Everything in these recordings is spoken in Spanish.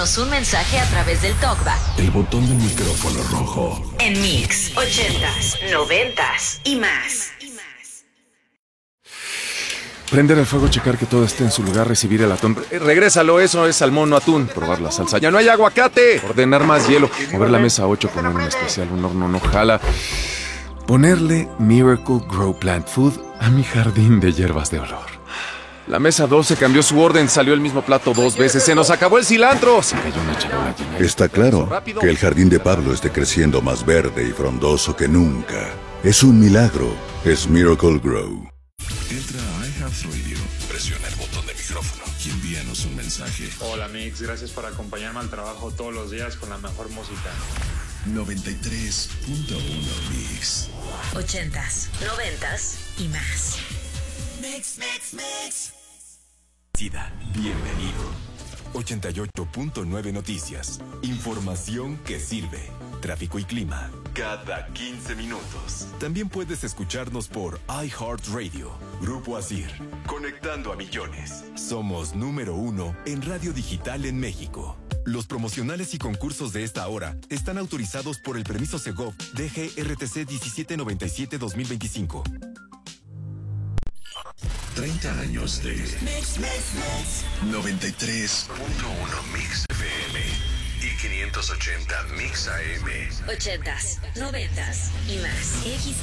Déjanos un mensaje a través del TalkBack. El botón del micrófono rojo. En Mix 80s, 90s y más. Prender el fuego, checar que todo esté en su lugar, recibir el atún. Regrésalo, eso es salmón, no atún. Probar la salsa. ¡Ya no hay aguacate! Ordenar más hielo. Mover la mesa 8 con un especial. Un horno no jala. Ponerle Miracle Grow Plant Food a mi jardín de hierbas de olor. La mesa 12 cambió su orden, salió el mismo plato 2 veces. ¡Se nos acabó el cilantro! Se cayó una charola llena. Está claro que el jardín de Pablo esté creciendo más verde y frondoso que nunca. Es un milagro. Es Miracle Grow. Entra a iHeartRadio, presiona el botón de micrófono y envíanos un mensaje. Hola Mix, gracias por acompañarme al trabajo todos los días con la mejor música. 93.1 Mix. 80s, 90s y más. Mix. Bienvenido. 88.9 Noticias. Información que sirve. Tráfico y clima. Cada 15 minutos. También puedes escucharnos por iHeartRadio. Grupo Asir. Conectando a millones. Somos número 1 en radio digital en México. Los promocionales y concursos de esta hora están autorizados por el permiso Segov DGRTC 1797-2025. 30 años de 93.1 Mix FM y 580 Mix AM. 80s, 90s y más.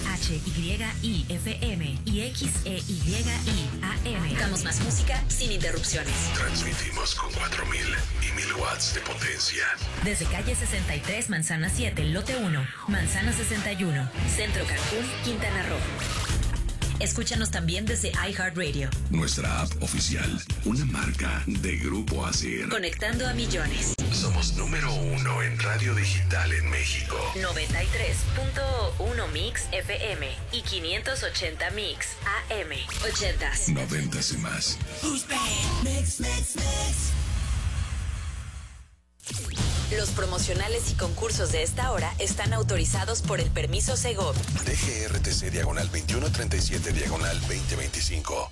XHYIFM y XEYI AM. Damos más música sin interrupciones. Transmitimos con 4.000 y 1.000 watts de potencia. Desde calle 63, Manzana 7, lote 1, Manzana 61, Centro Cancún, Quintana Roo. Escúchanos también desde iHeartRadio. Nuestra app oficial, una marca de Grupo Asir. Conectando a millones. Somos número 1 en radio digital en México. 93.1 Mix FM y 580 Mix AM. 80s. 90s y más. Mix. Los promocionales y concursos de esta hora están autorizados por el permiso Segov. DGRTC /37/2025.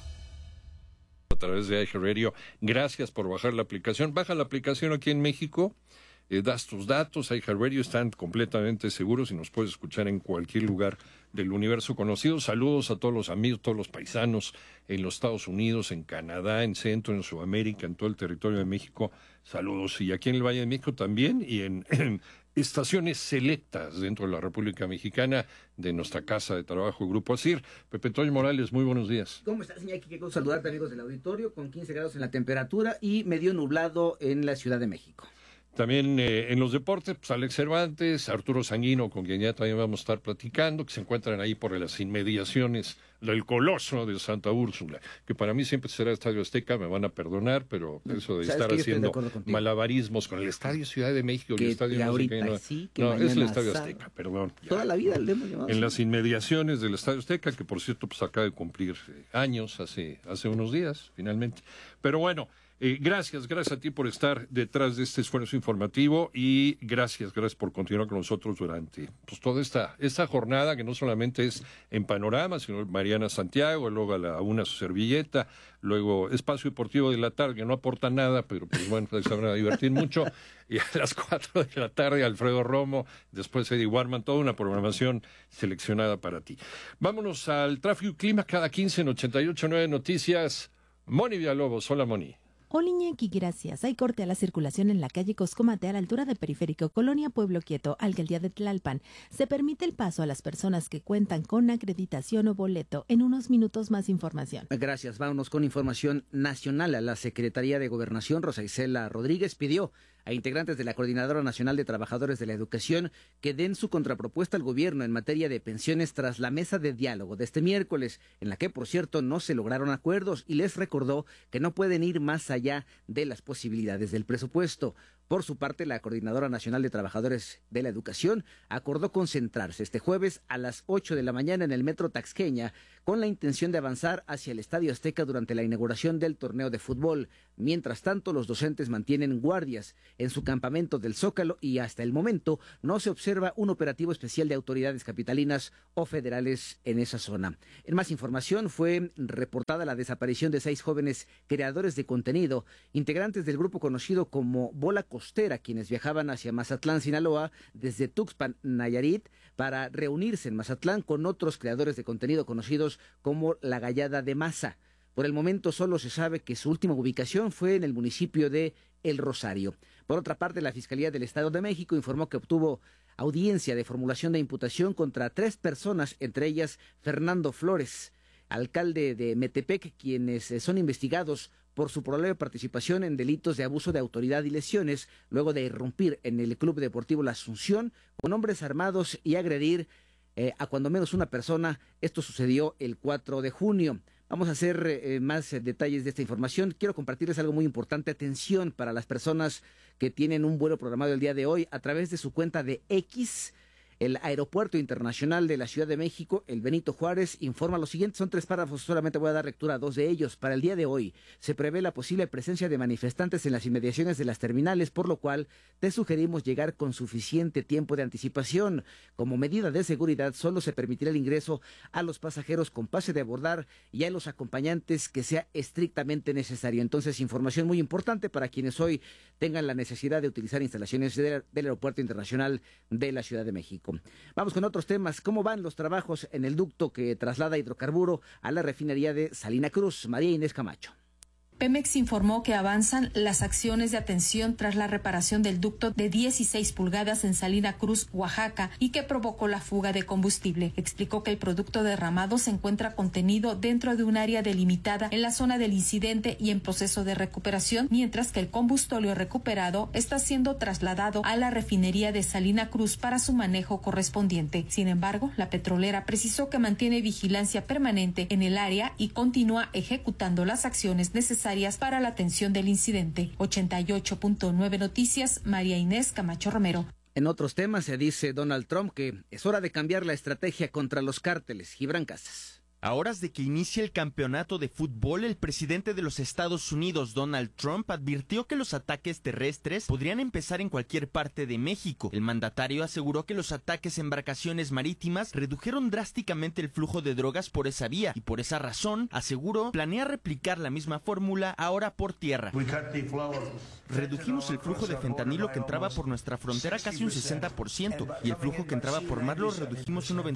A través de iHeartRadio. Gracias por bajar la aplicación. Baja la aplicación aquí en México, das tus datos, iHeartRadio, están completamente seguros y nos puedes escuchar en cualquier lugar del universo conocido. Saludos a todos los amigos, todos los paisanos en los Estados Unidos, en Canadá, en Centro, en Sudamérica, en todo el territorio de México. Saludos. Y aquí en el Valle de México también y en estaciones selectas dentro de la República Mexicana de nuestra casa de trabajo, Grupo Asir. Pepe Toño Morales, muy buenos días. ¿Cómo estás, señor? Qué gusto saludarte, amigos del auditorio, con 15 grados en la temperatura y medio nublado en la Ciudad de México. También en los deportes, pues Alex Cervantes, Arturo Sanguino, con quien ya también vamos a estar platicando, que se encuentran ahí por las inmediaciones del Coloso de Santa Úrsula, que para mí siempre será Estadio Azteca, me van a perdonar, pero eso de estar haciendo malabarismos con el Estadio Ciudad de México y el Estadio no sé qué, no, es el Estadio Azteca, perdón. Ya. Toda la vida le hemos llamado. En las inmediaciones del Estadio Azteca, que por cierto pues acaba de cumplir años, hace unos días, finalmente. Pero bueno, gracias a ti por estar detrás de este esfuerzo informativo y gracias por continuar con nosotros durante pues toda esta jornada que no solamente es en Panorama, sino Mariana Santiago, luego a la una su servilleta, luego Espacio Deportivo de la tarde, que no aporta nada, pero pues bueno, se van a divertir mucho, y a las 4 de la tarde Alfredo Romo, después Eddie Warman, toda una programación seleccionada para ti. Vámonos al tráfico y clima cada 15 en 88.9 Noticias. Moni Villalobos, hola Moni. Hola Iñaki, gracias. Hay corte a la circulación en la calle Coscomate a la altura de Periférico, Colonia Pueblo Quieto, Alcaldía de Tlalpan. Se permite el paso a las personas que cuentan con acreditación o boleto. En unos minutos más información. Gracias. Vámonos con información nacional. La Secretaría de Gobernación, Rosa Isela Rodríguez, pidió a integrantes de la Coordinadora Nacional de Trabajadores de la Educación que den su contrapropuesta al gobierno en materia de pensiones tras la mesa de diálogo de este miércoles, en la que, por cierto, no se lograron acuerdos y les recordó que no pueden ir más allá de las posibilidades del presupuesto. Por su parte, la Coordinadora Nacional de Trabajadores de la Educación acordó concentrarse este jueves a las 8 de la mañana en el Metro Taxqueña con la intención de avanzar hacia el Estadio Azteca durante la inauguración del torneo de fútbol. Mientras tanto, los docentes mantienen guardias en su campamento del Zócalo y hasta el momento no se observa un operativo especial de autoridades capitalinas o federales en esa zona. En más información, fue reportada la desaparición de 6 jóvenes creadores de contenido, integrantes del grupo conocido como Bola costera, quienes viajaban hacia Mazatlán, Sinaloa, desde Tuxpan, Nayarit, para reunirse en Mazatlán con otros creadores de contenido conocidos como La Gallada de Maza. Por el momento solo se sabe que su última ubicación fue en el municipio de El Rosario. Por otra parte, la Fiscalía del Estado de México informó que obtuvo audiencia de formulación de imputación contra 3 personas, entre ellas Fernando Flores, alcalde de Metepec, quienes son investigados por su probable participación en delitos de abuso de autoridad y lesiones, luego de irrumpir en el Club Deportivo La Asunción con hombres armados y agredir a cuando menos una persona. Esto sucedió el 4 de junio. Vamos a hacer más detalles de esta información. Quiero compartirles algo muy importante. Atención para las personas que tienen un vuelo programado el día de hoy a través de su cuenta de X. El Aeropuerto Internacional de la Ciudad de México, el Benito Juárez, informa lo siguiente. Son 3 párrafos, solamente voy a dar lectura a 2 de ellos. Para el día de hoy se prevé la posible presencia de manifestantes en las inmediaciones de las terminales, por lo cual te sugerimos llegar con suficiente tiempo de anticipación. Como medida de seguridad, solo se permitirá el ingreso a los pasajeros con pase de abordar y a los acompañantes que sea estrictamente necesario. Entonces, información muy importante para quienes hoy tengan la necesidad de utilizar instalaciones del Aeropuerto Internacional de la Ciudad de México. Vamos con otros temas. ¿Cómo van los trabajos en el ducto que traslada hidrocarburo a la refinería de Salina Cruz? María Inés Camacho. Pemex informó que avanzan las acciones de atención tras la reparación del ducto de 16 pulgadas en Salina Cruz, Oaxaca, y que provocó la fuga de combustible. Explicó que el producto derramado se encuentra contenido dentro de un área delimitada en la zona del incidente y en proceso de recuperación, mientras que el combustóleo recuperado está siendo trasladado a la refinería de Salina Cruz para su manejo correspondiente. Sin embargo, la petrolera precisó que mantiene vigilancia permanente en el área y continúa ejecutando las acciones necesarias para la atención del incidente. 88.9 Noticias, María Inés Camacho Romero. En otros temas se dice Donald Trump que es hora de cambiar la estrategia contra los cárteles. Gibran Casas. A horas de que inicie el campeonato de fútbol, el presidente de los Estados Unidos, Donald Trump, advirtió que los ataques terrestres podrían empezar en cualquier parte de México. El mandatario aseguró que los ataques en embarcaciones marítimas redujeron drásticamente el flujo de drogas por esa vía y por esa razón, aseguró, planea replicar la misma fórmula ahora por tierra. Redujimos el flujo de fentanilo que entraba por nuestra frontera casi un 60% y el flujo que entraba por mar lo redujimos un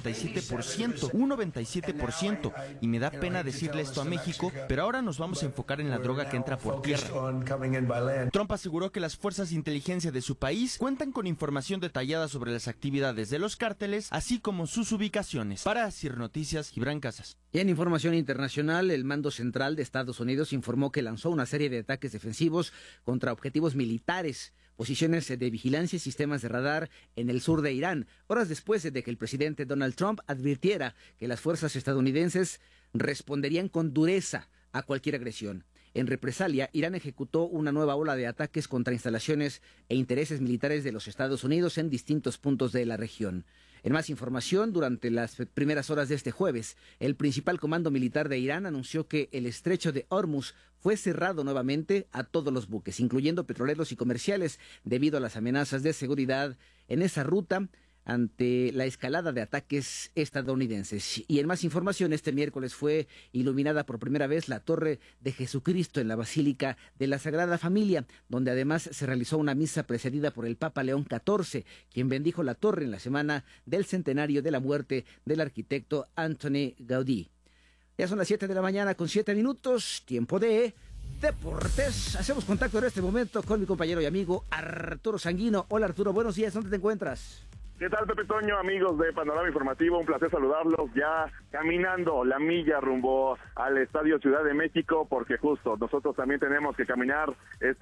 97%. Y me da pena decirle esto a México, pero ahora nos vamos a enfocar en la droga que entra por tierra. Trump aseguró que las fuerzas de inteligencia de su país cuentan con información detallada sobre las actividades de los cárteles, así como sus ubicaciones. Para CIR Noticias, Gibran Casas. Y en información internacional, el Mando Central de Estados Unidos informó que lanzó una serie de ataques defensivos contra objetivos militares, posiciones de vigilancia y sistemas de radar en el sur de Irán, horas después de que el presidente Donald Trump advirtiera que las fuerzas estadounidenses responderían con dureza a cualquier agresión. En represalia, Irán ejecutó una nueva ola de ataques contra instalaciones e intereses militares de los Estados Unidos en distintos puntos de la región. En más información, durante las primeras horas de este jueves, el principal comando militar de Irán anunció que el estrecho de Hormuz fue cerrado nuevamente a todos los buques, incluyendo petroleros y comerciales, debido a las amenazas de seguridad en esa ruta ante la escalada de ataques estadounidenses. Y en más información, este miércoles fue iluminada por primera vez la Torre de Jesucristo en la Basílica de la Sagrada Familia, donde además se realizó una misa precedida por el Papa León XIV, quien bendijo la torre en la semana del centenario de la muerte del arquitecto Antoni Gaudí. Ya son las 7 de la mañana con 7 minutos, tiempo de deportes. Hacemos contacto en este momento con mi compañero y amigo Arturo Sanguino. Hola Arturo, buenos días, ¿dónde te encuentras? ¿Qué tal, Pepe Toño, amigos de Panorama Informativo? Un placer saludarlos, ya caminando la milla rumbo al Estadio Ciudad de México, porque justo nosotros también tenemos que caminar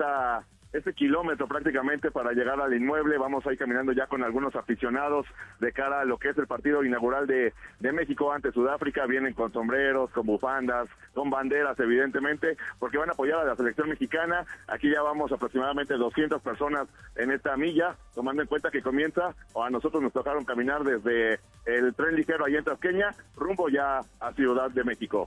este kilómetro prácticamente para llegar al inmueble. Vamos a ir caminando ya con algunos aficionados de cara a lo que es el partido inaugural de México ante Sudáfrica. Vienen con sombreros, con bufandas, con banderas, evidentemente, porque van a apoyar a la selección mexicana. Aquí ya vamos aproximadamente 200 personas en esta milla, tomando en cuenta que comienza, o a nosotros nos tocaron caminar desde el tren ligero allá en Tasqueña, rumbo ya a Ciudad de México.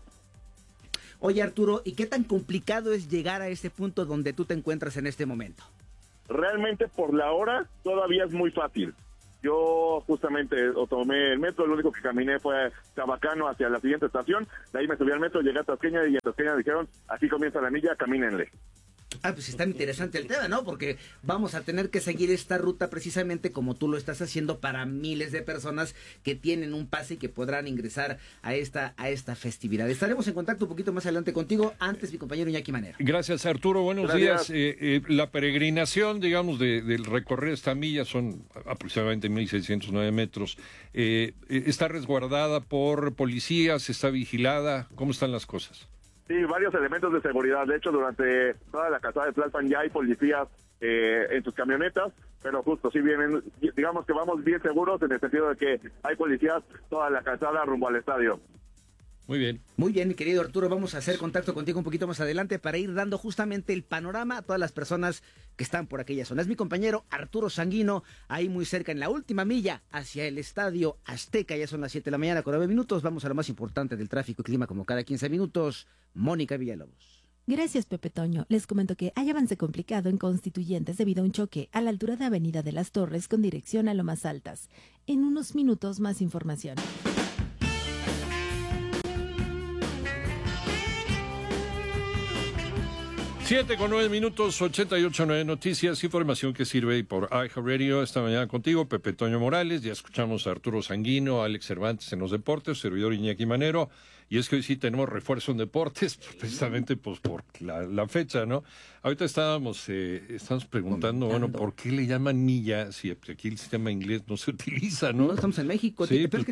Oye Arturo, ¿y qué tan complicado es llegar a ese punto donde tú te encuentras en este momento? Realmente por la hora todavía es muy fácil. Yo justamente tomé el metro, lo único que caminé fue Chabacano hacia la siguiente estación, de ahí me subí al metro, llegué a Tasqueña y en Tasqueña dijeron, así comienza la milla, camínenle. Pues está interesante el tema, ¿no? Porque vamos a tener que seguir esta ruta precisamente como tú lo estás haciendo para miles de personas que tienen un pase y que podrán ingresar a esta festividad. Estaremos en contacto un poquito más adelante contigo. Antes, mi compañero Iñaki Manero. Gracias, Arturo. Buenos días. La peregrinación, digamos, del recorrer esta milla son aproximadamente 1.609 metros. ¿Está resguardada por policías? ¿Está vigilada? ¿Cómo están las cosas? Sí, varios elementos de seguridad. De hecho, durante toda la calzada de Tlalpan ya hay policías en sus camionetas, pero justo sí vienen, digamos que vamos bien seguros en el sentido de que hay policías toda la calzada rumbo al estadio. Muy bien. Muy bien, mi querido Arturo, vamos a hacer contacto contigo un poquito más adelante para ir dando justamente el panorama a todas las personas que están por aquella zona. Es mi compañero Arturo Sanguino, ahí muy cerca en la última milla hacia el Estadio Azteca. Ya son las 7 de la mañana con 9 minutos. Vamos a lo más importante del tráfico y clima como cada 15 minutos. Mónica Villalobos. Gracias, Pepe Toño. Les comento que hay avance complicado en Constituyentes debido a un choque a la altura de Avenida de las Torres con dirección a Lomas Altas. En unos minutos más información. 7:09 minutos, 88.9 Noticias, información que sirve por iHeartRadio. Esta mañana contigo, Pepe Toño Morales. Ya escuchamos a Arturo Sanguino, a Alex Cervantes en los deportes, servidor Iñaki Manero. Y es que hoy sí tenemos refuerzo en deportes, precisamente pues por la fecha, ¿no? Ahorita estamos preguntando, bueno, ¿por qué le llaman milla si aquí el sistema inglés no se utiliza, no? No, estamos en México. Sí, pues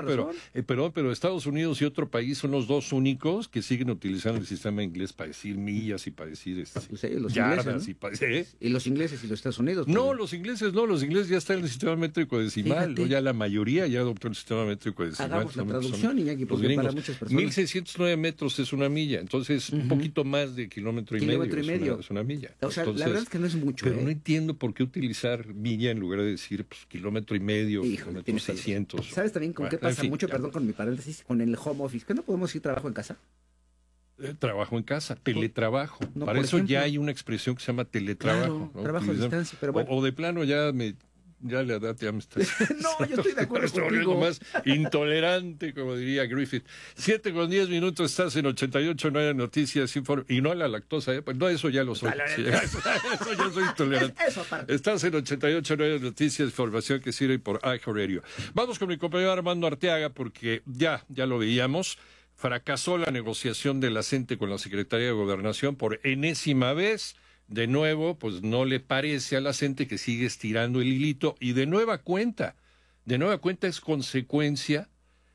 pero Estados Unidos y otro país son los dos únicos que siguen utilizando el sistema inglés para decir millas y para decir los yardas ingleses, ¿no? Y los ingleses y los Estados Unidos. No, los ingleses ya están en el sistema métrico decimal, ¿no? Ya la mayoría ya adoptó el sistema métrico decimal. Hagamos la traducción, Iñaki, porque para muchas personas 1.609 metros es una milla, entonces un poquito más de kilómetro y medio. Es una milla. O sea, entonces, la verdad es que no es mucho. Pero no entiendo por qué utilizar milla en lugar de decir pues, kilómetro y medio, kilómetro 600. ¿Sabes también con qué pasa mucho? Perdón con mi paréntesis, con el home office. ¿Que no podemos ir trabajo en casa? Trabajo en casa, teletrabajo. No, para eso ya hay una expresión que se llama teletrabajo. Claro, ¿no? Trabajo a distancia, pero bueno. O de plano ya la edad ya me está... No, yo estoy de acuerdo contigo. Más intolerante, como diría Griffith. 7:10 minutos, estás en 88.9 Noticias y no a la lactosa, pues no, eso ya lo soy. Eso ya soy intolerante. Eso aparte. Estás en 88.9 Noticias, información que sirve por iHeartRadio. Vamos con mi compañero Armando Arteaga, porque ya lo veíamos. Fracasó la negociación de la CENTE con la Secretaría de Gobernación por enésima vez. De nuevo, pues no le parece a la CENTE que sigue estirando el hilito y de nueva cuenta es consecuencia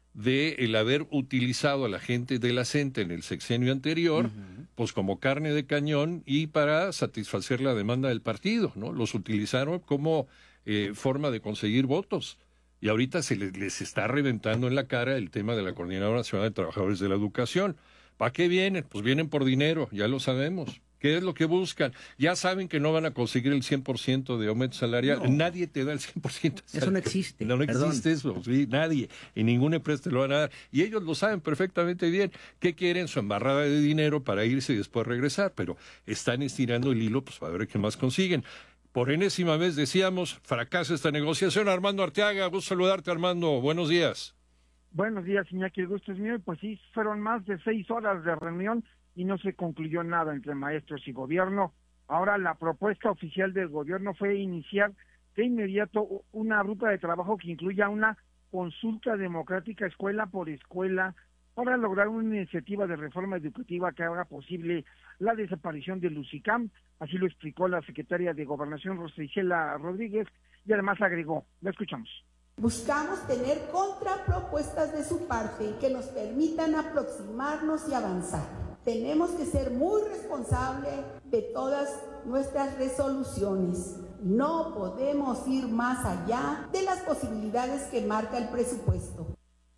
de el haber utilizado a la gente de la CENTE en el sexenio anterior, pues como carne de cañón y para satisfacer la demanda del partido, ¿no? Los utilizaron como forma de conseguir votos. Y ahorita se les está reventando en la cara el tema de la Coordinadora Nacional de Trabajadores de la Educación. ¿Para qué vienen? Pues vienen por dinero, ya lo sabemos. ¿Qué es lo que buscan? Ya saben que no van a conseguir el 100% de aumento salarial. No. Nadie te da el 100%. Eso no existe. No existe eso, sí, nadie. Y ninguna empresa te lo van a dar. Y ellos lo saben perfectamente bien. ¿Qué quieren? Su embarrada de dinero para irse y después regresar. Pero están estirando el hilo, pues para ver qué más consiguen. Por enésima vez decíamos, fracasa esta negociación. Armando Arteaga, gusto saludarte, Armando. Buenos días. Buenos días, Iñaki, el gusto es mío. Pues sí, fueron más de 6 horas de reunión y no se concluyó nada entre maestros y gobierno. Ahora la propuesta oficial del gobierno fue iniciar de inmediato una ruta de trabajo que incluya una consulta democrática escuela por escuela para lograr una iniciativa de reforma educativa que haga posible la desaparición del UCICAM. Así lo explicó la secretaria de Gobernación, Rosa Isela Rodríguez, y además agregó, la escuchamos. Buscamos tener contrapropuestas de su parte que nos permitan aproximarnos y avanzar. Tenemos que ser muy responsables de todas nuestras resoluciones. No podemos ir más allá de las posibilidades que marca el presupuesto.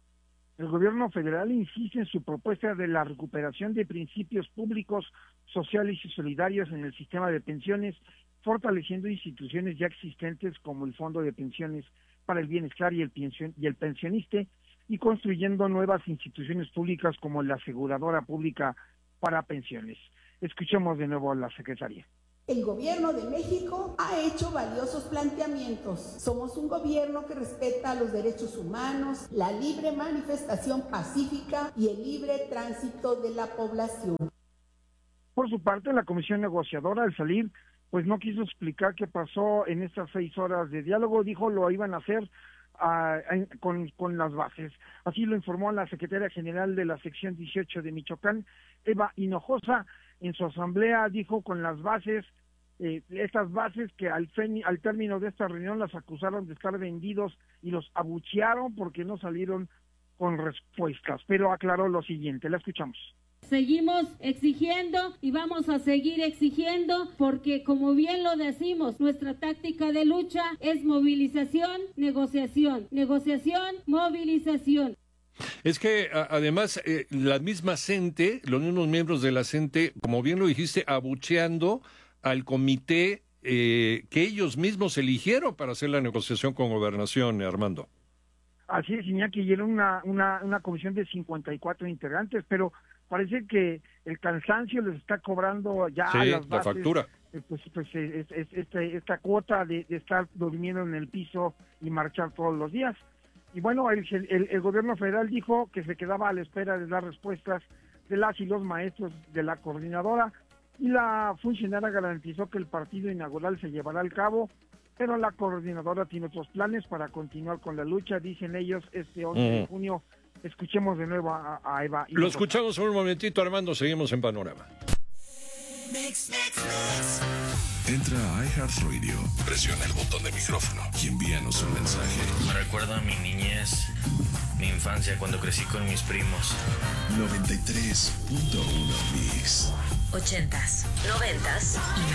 El gobierno federal insiste en su propuesta de la recuperación de principios públicos, sociales y solidarios en el sistema de pensiones, fortaleciendo instituciones ya existentes como el Fondo de Pensiones para el Bienestar y el Pensionista, y construyendo nuevas instituciones públicas como la Aseguradora Pública para Pensiones. Escuchemos de nuevo a la secretaria. El gobierno de México ha hecho valiosos planteamientos. Somos un gobierno que respeta los derechos humanos, la libre manifestación pacífica y el libre tránsito de la población. Por su parte, la comisión negociadora, al salir, pues no quiso explicar qué pasó en estas 6 horas de diálogo. Dijo lo iban a hacer con las bases. Así lo informó la secretaria general de la sección 18 de Michoacán, Eva Hinojosa. En su asamblea dijo con las bases, estas bases que al término de esta reunión las acusaron de estar vendidos y los abuchearon porque no salieron con respuestas. Pero aclaró lo siguiente, la escuchamos. Seguimos exigiendo y vamos a seguir exigiendo porque, como bien lo decimos, nuestra táctica de lucha es movilización, negociación, negociación, movilización. Es que además la misma CENTE, los mismos miembros de la CENTE, como bien lo dijiste, abucheando al comité que ellos mismos eligieron para hacer la negociación con Gobernación, Armando. Así es, Iñaki, y era una comisión de 54 integrantes, pero parece que el cansancio les está cobrando ya a las bases, la factura. Esta cuota de estar durmiendo en el piso y marchar todos los días. Y bueno, el gobierno federal dijo que se quedaba a la espera de las respuestas de las y los maestros de la coordinadora, y la funcionaria garantizó que el partido inaugural se llevará a cabo, pero la coordinadora tiene otros planes para continuar con la lucha, dicen ellos, este 11 de junio. Escuchemos de nuevo a Eva. Lo escuchamos un momentito, Armando, seguimos en Panorama. Entra a iHeartRadio, presiona el botón de micrófono y envíanos un mensaje. Me recuerda a mi niñez, mi infancia, cuando crecí con mis primos. 93.1 Mix. 80s, 90s y